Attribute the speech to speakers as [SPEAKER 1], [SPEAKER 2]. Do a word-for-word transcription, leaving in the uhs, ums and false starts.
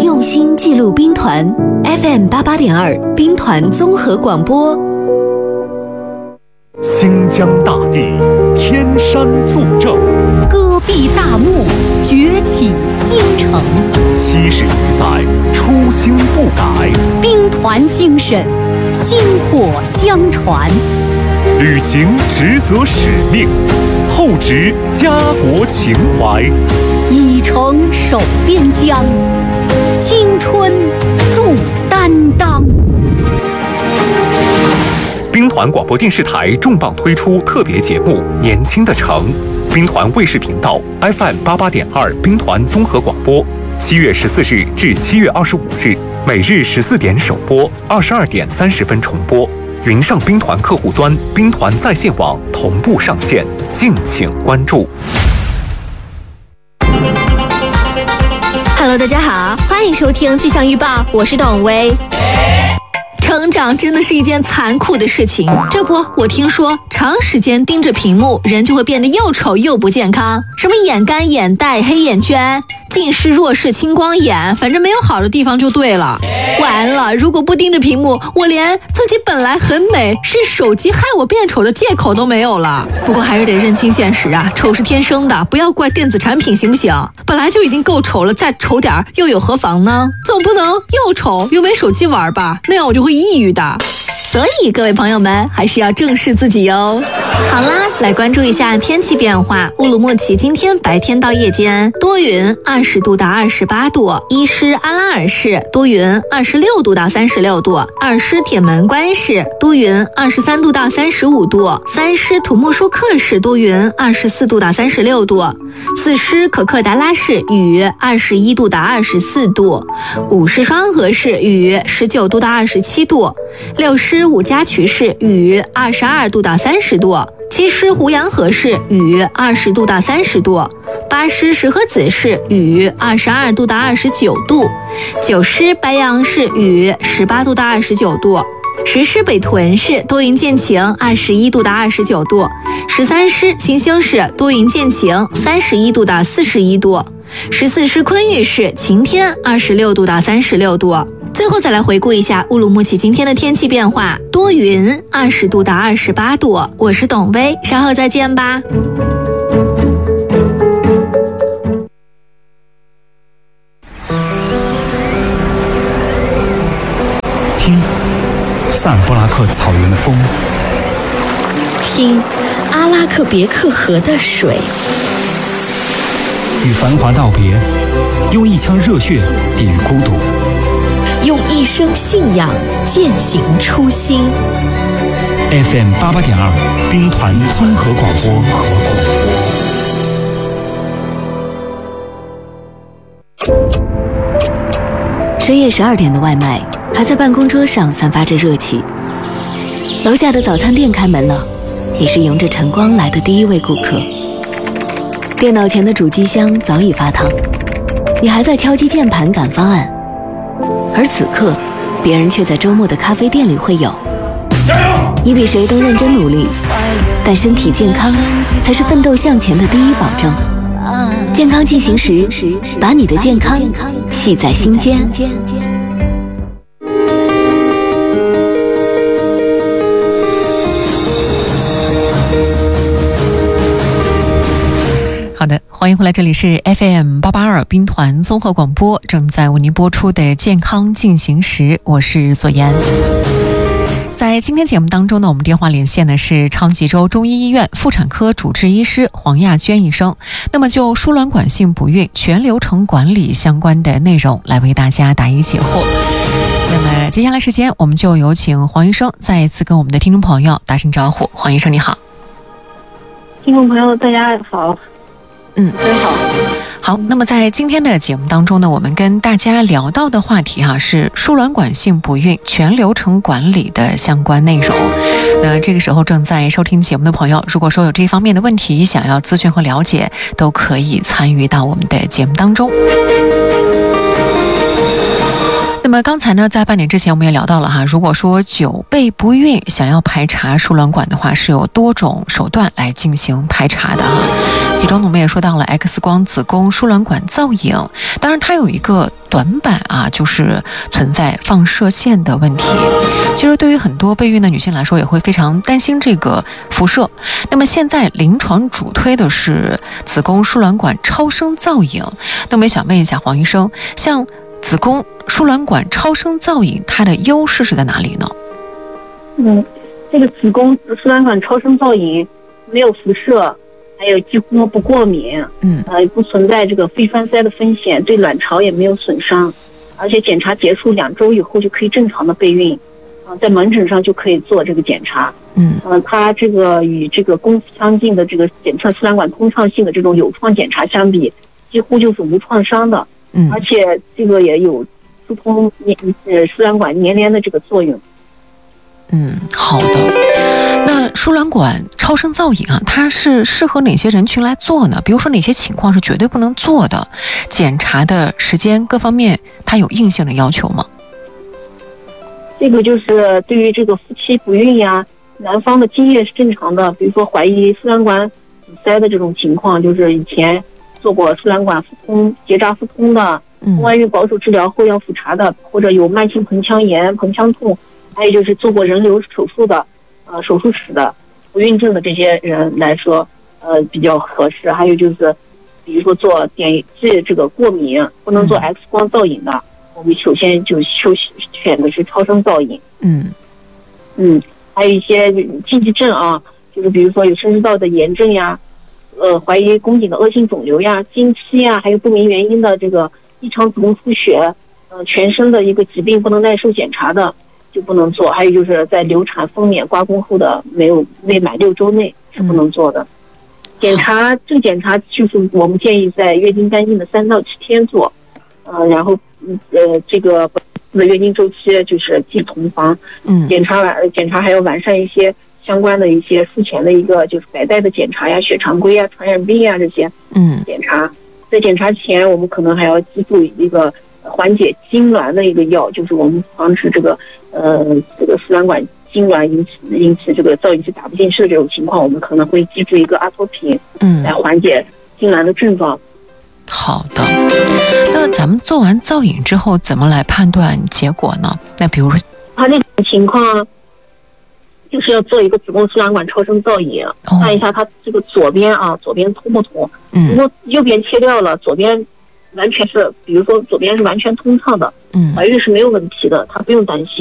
[SPEAKER 1] 用心记录兵团 F M 八八点二兵团综合广播。
[SPEAKER 2] 新疆大地，天山作证，
[SPEAKER 3] 戈壁大漠，崛起新城。
[SPEAKER 2] 七十余载，初心不改，
[SPEAKER 3] 兵团精神，薪火相传。
[SPEAKER 2] 履行职责使命，厚植家国情怀，
[SPEAKER 3] 以诚守边疆，青春铸担当。
[SPEAKER 2] 兵团广播电视台重磅推出特别节目《年轻的城》，兵团卫视频道 F M 八八点二兵团综合广播，七月十四日至七月二十五日，每日十四点首播，二十二点三十分重播。云上兵团客户端、兵团在线网同步上线，敬请关注。
[SPEAKER 4] Hello， 大家好，欢迎收听气象预报，我是董薇。成长真的是一件残酷的事情，这不，我听说长时间盯着屏幕，人就会变得又丑又不健康，什么眼干、眼袋、黑眼圈、近视、弱视、青光眼，反正没有好的地方就对了。完了，如果不盯着屏幕，我连自己本来很美，是手机害我变丑的借口都没有了。不过还是得认清现实啊，丑是天生的，不要怪电子产品，行不行？本来就已经够丑了，再丑点又有何妨呢？总不能又丑又没手机玩吧，那样我就会抑郁的。所以各位朋友们还是要正视自己哟。好啦，来关注一下天气变化。乌鲁木齐今天白天到夜间多云，二十度到二十八度；伊施阿拉尔市多云，二十六度到三十六度；二施铁门关市多云，二十三度到三十五度；三施土木舒克市多云，二十四度到三十六度；四施可克达拉市雨，二十一度到二十四度；五施双河市雨，十九度到二十七度；六施五家渠市雨，二十二度到三十度；七施胡杨河市雨，二十度到三十度；八施石河子市雨，二十二度到二十九度；九施白杨市雨，十八度到二十九度；十施北屯市多云见晴，二十一度到二十九度；十三施新兴市多云见晴，三十一度到四十一度；十四施昆玉市晴天，二十六度到三十六度。最后再来回顾一下乌鲁木齐今天的天气变化，多云，二十度到二十八度。我是董薇，稍后再见吧。
[SPEAKER 5] 听萨尔布拉克草原的风，
[SPEAKER 6] 听阿拉克别克河的水，
[SPEAKER 5] 与繁华道别，用一腔热血抵御孤独，
[SPEAKER 6] 用一生信仰践行初心。
[SPEAKER 5] F M 八八点二兵团综合广播。
[SPEAKER 1] 深夜十二点的外卖还在办公桌上散发着热气，楼下的早餐店开门了，你是迎着晨光来的第一位顾客。电脑前的主机箱早已发烫，你还在敲击键盘赶方案，而此刻别人却在周末的咖啡店里会友。你比谁都认真努力，但身体健康才是奋斗向前的第一保证。健康进行时，把你的健康系在心间。
[SPEAKER 7] 好的，欢迎回来，这里是 F M 八八二兵团综合广播，正在为您播出的健康进行时，我是左岩。在今天节目当中呢，我们电话连线的是昌吉州中医医院妇产科主治医师黄亚娟医生。那么就输卵管性不孕全流程管理相关的内容来为大家答疑解惑。那么接下来时间，我们就有请黄医生再一次跟我们的听众朋友打声招呼。黄医生你好。
[SPEAKER 8] 听众朋友大家好。
[SPEAKER 7] 嗯，
[SPEAKER 8] 大家好。
[SPEAKER 7] 好，那么在今天的节目当中呢，我们跟大家聊到的话题哈、啊、是输卵管性不孕全流程管理的相关内容。那这个时候正在收听节目的朋友，如果说有这方面的问题想要咨询和了解，都可以参与到我们的节目当中。那么刚才呢，在半点之前我们也聊到了哈，如果说久备不孕想要排查输卵管的话，是有多种手段来进行排查的哈。其中我们也说到了 X 光、子宫、输卵管造影，当然它有一个短短板啊，就是存在放射线的问题。其实对于很多备孕的女性来说，也会非常担心这个辐射。那么现在临床主推的是子宫输卵管超声造影。那么也想问一下黄医生，像子宫输卵管超声造影，它的优势是在哪里呢？
[SPEAKER 8] 嗯，这个子宫输卵管超声造影没有辐射，还有几乎不过敏，
[SPEAKER 7] 嗯，
[SPEAKER 8] 呃，不存在这个肺栓塞的风险，对卵巢也没有损伤，而且检查结束两周以后就可以正常的备孕，啊、呃，在门诊上就可以做这个检查，
[SPEAKER 7] 嗯，
[SPEAKER 8] 呃，它这个与这个宫腔镜的这个检测输卵管通畅性的这种有创检查相比，几乎就是无创伤的，
[SPEAKER 7] 嗯，
[SPEAKER 8] 而且这个也有疏通粘呃输卵管粘连的这个作用。
[SPEAKER 7] 嗯，好的。那输卵管超声造影啊，它是适合哪些人群来做呢？比如说哪些情况是绝对不能做的？检查的时间各方面，它有硬性的要求吗？
[SPEAKER 8] 这个就是对于这个夫妻不孕呀，男方的精液是正常的，比如说怀疑输卵管阻塞的这种情况，就是以前做过输卵管腹通、结扎腹通的，宫外孕保守治疗后要复查的，或者有慢性盆腔炎、盆腔痛。还有就是做过人流手术的，呃，手术室的不孕症的这些人来说，呃，比较合适。还有就是，比如说做点剂这个过敏，不能做 X 光造影的，嗯、我们首先就首选的是超声造影。
[SPEAKER 7] 嗯
[SPEAKER 8] 嗯，还有一些禁忌症啊，就是比如说有生殖道的炎症呀，呃，怀疑宫颈的恶性肿瘤呀、经期呀，还有不明原因的这个异常子宫出血，呃，全身的一个疾病不能耐受检查的。就不能做，还有就是在流产、分娩、刮宫后的没有未满六周内是不能做的。嗯、检查这个检查就是我们建议在月经干净的三到七天做，呃，然后呃这个的月经周期就是忌同房。
[SPEAKER 7] 嗯，
[SPEAKER 8] 检查完检查还要完善一些相关的一些术前的一个就是白带的检查呀、血常规啊、传染病呀这些
[SPEAKER 7] 嗯
[SPEAKER 8] 检查。在检查前，我们可能还要记住一个缓解痉挛的一个药，就是我们防止这个呃这个输卵管痉挛引起引起这个造影剂打不进去的这种情况，我们可能会记住一个阿托品，
[SPEAKER 7] 嗯，
[SPEAKER 8] 来缓解痉挛的症状。
[SPEAKER 7] 好的，那咱们做完造影之后，怎么来判断结果呢？那比如说，
[SPEAKER 8] 他那种情况，就是要做一个子宫输卵管超声造影，哦、看一下它这个左边啊，左边通不通？
[SPEAKER 7] 嗯，如
[SPEAKER 8] 果右边切掉了，左边完全是，比如说左边是完全通畅的，
[SPEAKER 7] 嗯，
[SPEAKER 8] 怀孕是没有问题的，她不用担心。